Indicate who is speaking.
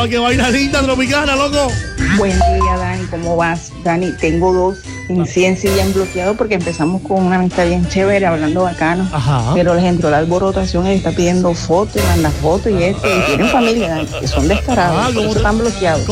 Speaker 1: qué vaina linda, Tropicana, loco.
Speaker 2: Buen día, Dani, ¿cómo vas? Dani, tengo dos en ciencia ya en bloqueado porque empezamos con una amistad bien chévere, hablando bacano.
Speaker 1: Ajá.
Speaker 2: Pero les entró la alborotación y está pidiendo fotos y manda fotos y tienen familia, Dani, que son descarados, por eso están bloqueados.